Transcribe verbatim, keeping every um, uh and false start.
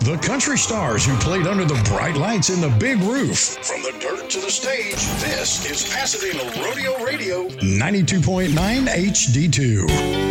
The country stars who played under the bright lights and the big roof. From the dirt to the stage, this is Pasadena Rodeo Radio ninety-two point nine H D two.